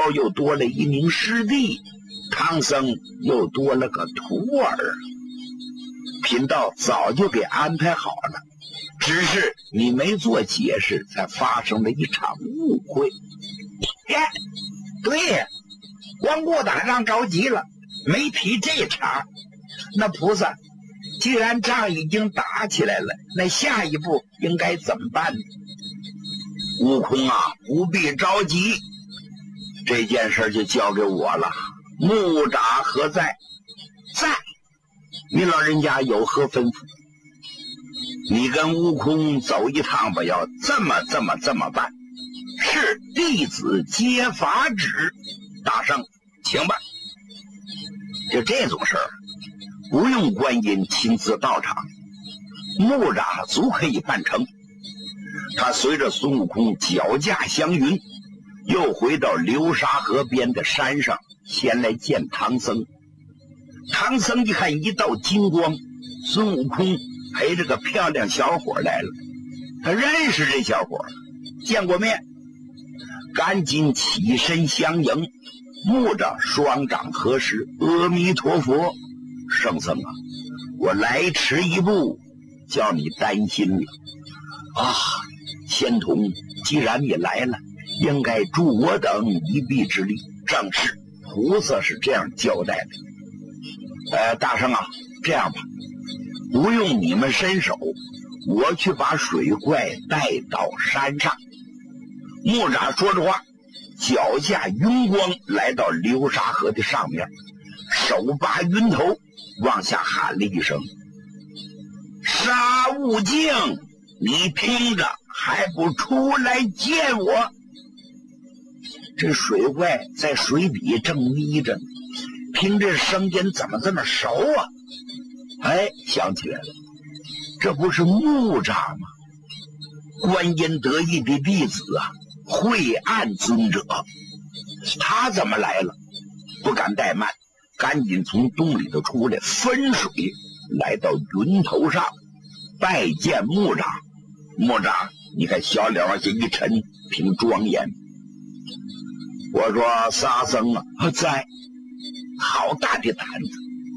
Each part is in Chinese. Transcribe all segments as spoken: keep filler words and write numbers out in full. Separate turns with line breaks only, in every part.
道又多了一名师弟，唐僧又多了个徒儿。贫道早就给安排好了，只是你没做解释，才发生了一场误会。
耶，对呀，光顾打仗着急了，没提这茬。那菩萨，既然仗已经打起来了，那下一步应该怎么办呢？
悟空啊，不必着急，这件事就交给我了。木吒何在？
在。
你老人家有何吩咐？你跟悟空走一趟吧，要这么这么这么办。是弟子接法旨。大圣，请吧。就这种事儿，不用观音亲自到场，木吒足可以办成。他随着孙悟空脚驾祥云，又回到流沙河边的山上，先来见唐僧。唐僧一看一道金光，孙悟空陪着个漂亮小伙来了，他认识这小伙，见过面，赶紧起身相迎。木吒双掌合十，阿弥陀佛，圣僧啊，我来迟一步，叫你担心了啊！仙童，既然你来了，应该助我等一臂之力。正是，菩萨是这样交代的。呃，大圣啊，这样吧，不用你们伸手，我去把水怪带到山上。木吒说着话，脚下云光来到流沙河的上面，手拔云头往下喊了一声：沙悟净，你听着还不出来见我？这水怪在水底正眯着，听这声音怎么这么熟啊？哎，想起来了，这不是木吒吗？观音得意的弟子啊，晦暗尊者，他怎么来了？不敢怠慢，赶紧从洞里头出来，分水来到云头上拜见木吒。木吒，你看小脸往下一沉，挺庄严。我说沙僧啊，在，好大的胆子！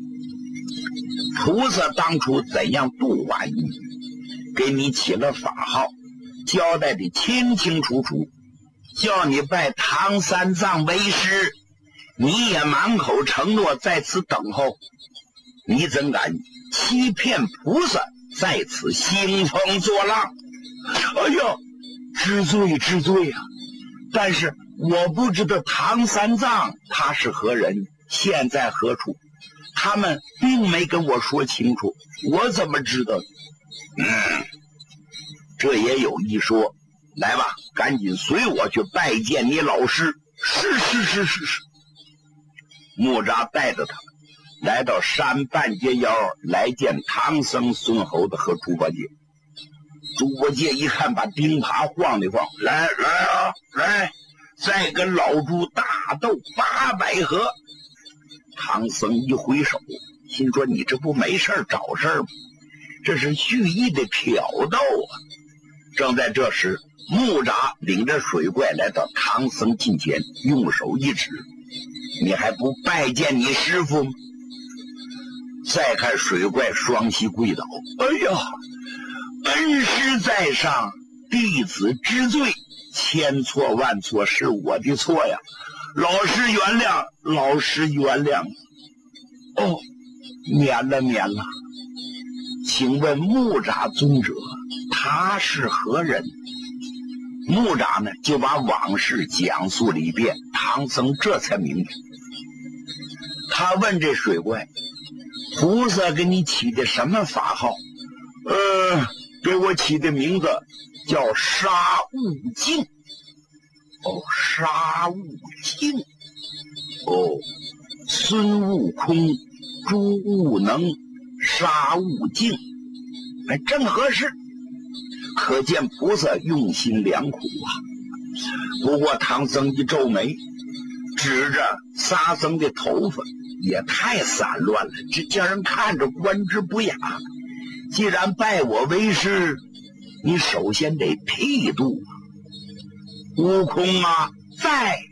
菩萨当初怎样度化你，给你起了法号，交代的清清楚楚，叫你拜唐三藏为师，你也满口承诺在此等候，你怎敢欺骗菩萨，在此兴风作浪？哎呀，知罪知罪啊！但是我不知道唐三藏他是何人，现在何处，他们并没跟我说清楚，我怎么知道？嗯，这也有一说。来吧，赶紧随我去拜见你老师。是是是是是。木吒带着他来到山半截腰，来见唐僧、孙猴子和猪八戒。猪八戒一看，把钉耙晃一晃，来来啊，来，再跟老猪大斗八百合。唐僧一挥手，心说你这不没事找事吗？这是蓄意的挑逗啊！正在这时，木吒领着水怪来到唐僧近前，用手一指：你还不拜见你师傅吗？再看水怪双膝跪倒，哎呀，恩师在上，弟子知罪，千错万错是我的错呀，老师原谅，老师原谅。哦，免了免了。请问木吒尊者，他是何人？木吒呢，就把往事讲述了一遍，唐僧这才明白。他问这水怪：菩萨给你起的什么法号？呃，给我起的名字叫沙悟净。哦，沙悟净。哦，孙悟空、猪悟能、沙悟净，哎，正合适。可见菩萨用心良苦啊。不过唐僧一皱眉，指着沙僧的头发，也太散乱了，这叫人看着观之不雅。既然拜我为师，你首先得剃度啊。悟空啊，在。